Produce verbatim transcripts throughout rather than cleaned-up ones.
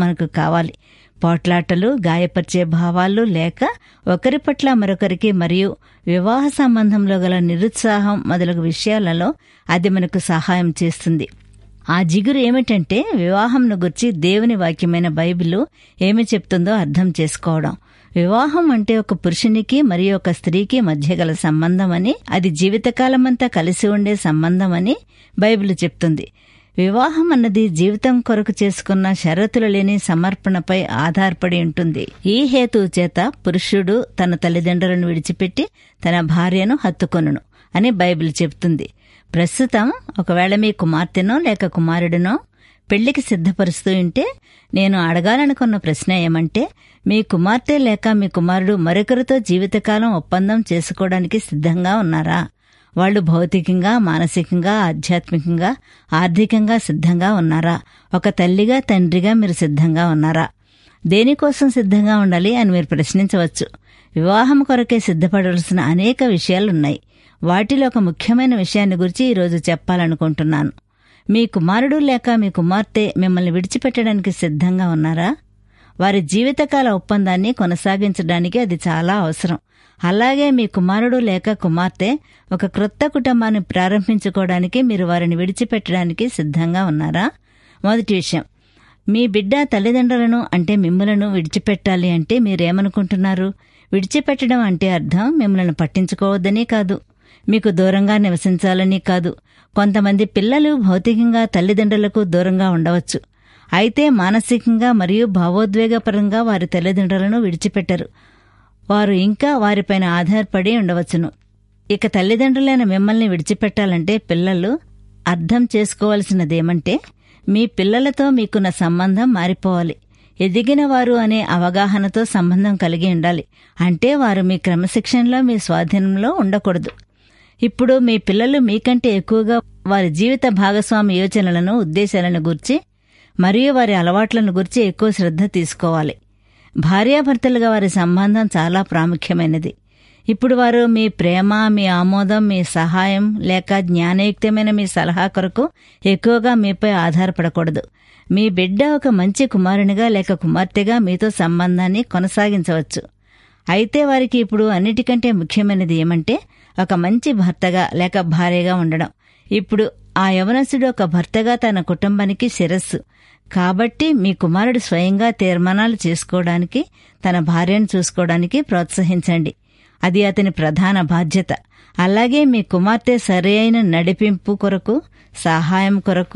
మనకు కావాలి. పోట్లాటలు, గాయపరిచే భావాలు లేక ఒకరి పట్ల మరొకరికి మరియు వివాహ సంబంధంలో గల నిరుత్సాహం మొదలగు విషయాలలో అది మనకు సహాయం చేస్తుంది. ఆ జిగురు ఏమిటంటే వివాహంను గురించి దేవుని వాక్యమైన బైబిలు ఏమి చెప్తుందో అర్థం చేసుకోవడం. వివాహం అంటే ఒక పురుషునికి మరియు ఒక స్త్రీకి మధ్య గల సంబంధం అని, అది జీవితకాలమంతా కలిసి ఉండే సంబంధం అని బైబిలు చెప్తుంది. వివాహం అన్నది జీవితం కొరకు చేసుకున్న షరతులు లేని సమర్పణపై ఆధారపడి ఉంటుంది. ఈ హేతువు చేత పురుషుడు తన తల్లిదండ్రులను విడిచిపెట్టి తన భార్యను హత్తుకొనును అని బైబిల్ చెప్తుంది. ప్రస్తుతం ఒకవేళ మీ కుమార్తెనో లేక కుమారుడినో పెళ్లికి సిద్ధపరుస్తూ ఉంటే నేను అడగాలనుకున్న ప్రశ్న ఏమంటే, మీ కుమార్తె లేక మీ కుమారుడు మరొకరితో జీవితకాలం ఒప్పందం చేసుకోవడానికి సిద్ధంగా ఉన్నారా? వాళ్ళు భౌతికంగా, మానసికంగా, ఆధ్యాత్మికంగా, ఆర్థికంగా సిద్ధంగా ఉన్నారా? ఒక తల్లిగా, తండ్రిగా మీరు సిద్ధంగా ఉన్నారా? దేనికోసం సిద్ధంగా ఉండాలి అని మీరు ప్రశ్నించవచ్చు. వివాహం కొరకే సిద్ధపడాల్సిన అనేక విషయాలున్నాయి. వాటిలో ఒక ముఖ్యమైన విషయాన్ని గురించి ఈరోజు చెప్పాలనుకుంటున్నాను. మీ కుమారుడు లేక మీ కుమార్తె మిమ్మల్ని విడిచిపెట్టడానికి సిద్ధంగా ఉన్నారా? వారి జీవితకాల ఒప్పందాన్ని కొనసాగించడానికి అది చాలా అవసరం. అలాగే మీ కుమారుడు లేక కుమార్తె ఒక క్రొత్త కుటుంబాన్ని ప్రారంభించుకోవడానికి మీరు వారిని విడిచిపెట్టడానికి సిద్ధంగా ఉన్నారా? మొదటి విషయం, మీ బిడ్డ తల్లిదండ్రులను అంటే మిమ్మలను విడిచిపెట్టాలి అంటే మీరేమనుకుంటున్నారు? విడిచిపెట్టడం అంటే అర్థం మిమ్మల్ని పట్టించుకోవద్దని కాదు, మీకు దూరంగా నివసించాలని కాదు. కొంతమంది పిల్లలు భౌతికంగా తల్లిదండ్రులకు దూరంగా ఉండవచ్చు, అయితే మానసికంగా మరియు భావోద్వేగపరంగా వారి తల్లిదండ్రులను విడిచిపెట్టరు. వారు ఇంకా వారిపైన ఆధారపడి ఉండవచ్చును. ఇక తల్లిదండ్రులైన మిమ్మల్ని విడిచిపెట్టాలంటే పిల్లలు అర్థం చేసుకోవాల్సినదేమంటే, మీ పిల్లలతో మీకున్న సంబంధం మారిపోవాలి. ఎదిగిన వారు అనే అవగాహనతో సంబంధం కలిగి ఉండాలి. అంటే వారు మీ క్రమశిక్షణలో, మీ స్వాధీనంలో ఉండకూడదు. ఇప్పుడు మీ పిల్లలు మీకంటే ఎక్కువగా వారి జీవిత భాగస్వామి యోచనలను, ఉద్దేశాలను గురించి మరియు వారి అలవాట్లను గురించి ఎక్కువ శ్రద్ధ తీసుకోవాలి. భార్యాభర్తలుగా వారి సంబంధం చాలా ప్రాముఖ్యమైనది. ఇప్పుడు వారు మీ ప్రేమ, మీ ఆమోదం, మీ సహాయం లేక జ్ఞానయుక్తమైన మీ సలహా కొరకు ఎక్కువగా మీపై ఆధారపడకూడదు. మీ బిడ్డ ఒక మంచి కుమారునిగా లేక కుమార్తెగా మీతో సంబంధాన్ని కొనసాగించవచ్చు. అయితే వారికి ఇప్పుడు అన్నిటికంటే ముఖ్యమైనది ఏమంటే ఒక మంచి భర్తగా లేక భార్యగా ఉండడం. ఇప్పుడు ఆ యవనస్తుడు ఒక భర్తగా తన కుటుంబానికి శిరస్సు. కాబట్టి మీ కుమారుడు స్వయంగా తీర్మానాలు చేసుకోవడానికి, తన భార్యను చూసుకోవడానికి ప్రోత్సహించండి. అది అతని ప్రధాన బాధ్యత. అలాగే మీ కుమార్తె సరైన నడిపింపు కొరకు, సహాయం కొరకు,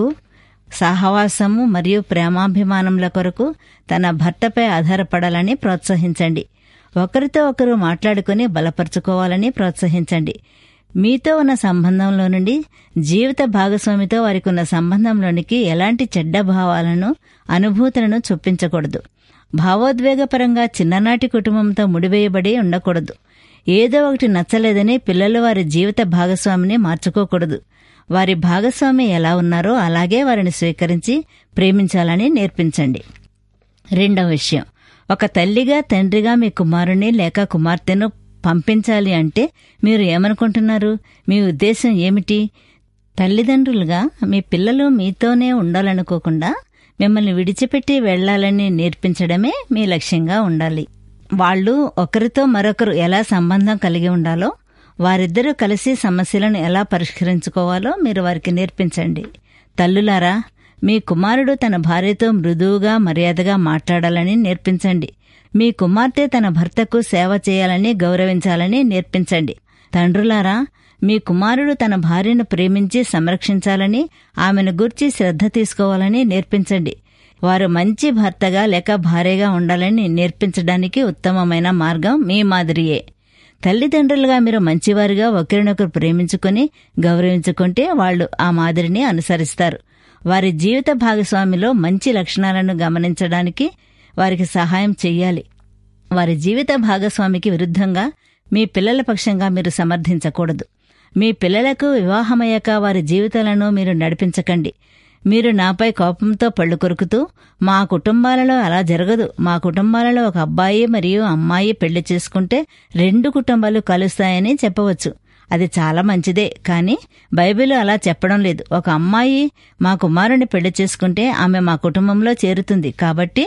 సహవాసము మరియు ప్రేమాభిమానముల కొరకు తన భర్తపై ఆధారపడాలని ప్రోత్సహించండి. ఒకరితో ఒకరు మాట్లాడుకుని బలపరుచుకోవాలని ప్రోత్సహించండి. మీతో ఉన్న సంబంధంలో నుండి జీవిత భాగస్వామితో వారికి ఉన్న సంబంధంలోనికి ఎలాంటి చెడ్డ భావాలను, అనుభూతులను చొప్పించకూడదు. భావోద్వేగపరంగా చిన్ననాటి కుటుంబంతో ముడివేయబడి ఉండకూడదు. ఏదో ఒకటి నచ్చలేదని పిల్లలు వారి జీవిత భాగస్వామిని మార్చుకోకూడదు. వారి భాగస్వామి ఎలా ఉన్నారో అలాగే వారిని స్వీకరించి ప్రేమించాలని నేర్పించండి. రెండవ విషయం, ఒక తల్లిగా, తండ్రిగా మీ కుమారుని లేక కుమార్తెను పంపించాలి అంటే మీరు ఏమనుకుంటున్నారు? మీ ఉద్దేశం ఏమిటి? తల్లిదండ్రులుగా మీ పిల్లలు మీతోనే ఉండాలనుకోకుండా మిమ్మల్ని విడిచిపెట్టి వెళ్లాలని నేర్పించడమే మీ లక్ష్యంగా ఉండాలి. వాళ్ళు ఒకరితో మరొకరు ఎలా సంబంధం కలిగి ఉండాలో, వారిద్దరూ కలిసి సమస్యలను ఎలా పరిష్కరించుకోవాలో మీరు వారికి నేర్పించండి. తల్లులారా, మీ కుమారుడు తన భార్యతో మృదువుగా, మర్యాదగా మాట్లాడాలని నేర్పించండి. మీ కుమార్తె తన భర్తకు సేవ చేయాలని, గౌరవించాలని నేర్పించండి. తండ్రులారా, మీ కుమారుడు తన భార్యను ప్రేమించి సంరక్షించాలని, ఆమెను గూర్చి శ్రద్ధ తీసుకోవాలని నేర్పించండి. వారు మంచి భర్తగా లేక భార్యగా ఉండాలని నేర్పించడానికి ఉత్తమమైన మార్గం మీ మాదిరియే. తల్లిదండ్రులుగా మీరు మంచివారిగా ఒకరినొకరు ప్రేమించుకుని గౌరవించుకుంటే వాళ్లు ఆ మాదిరిని అనుసరిస్తారు. వారి జీవిత భాగస్వామిలో మంచి లక్షణాలను గమనించడానికి వారికి సహాయం చెయ్యాలి. వారి జీవిత భాగస్వామికి విరుద్ధంగా మీ పిల్లల పక్షంగా మీరు సమర్థించకూడదు. మీ పిల్లలకు వివాహమయ్యాక వారి జీవితాలను మీరు నడిపించకండి. మీరు నాపై కోపంతో పళ్ళు కొరుకుతూ, మా కుటుంబాలలో అలా జరగదు, మా కుటుంబాలలో ఒక అబ్బాయి మరియు అమ్మాయి పెళ్లి చేసుకుంటే రెండు కుటుంబాలు కలుస్తాయని చెప్పవచ్చు. అది చాలా మంచిదే, కానీ బైబిల్ అలా చెప్పడం లేదు. ఒక అమ్మాయి మా కుమారుని పెళ్లి చేసుకుంటే ఆమె మా కుటుంబంలో చేరుతుంది, కాబట్టి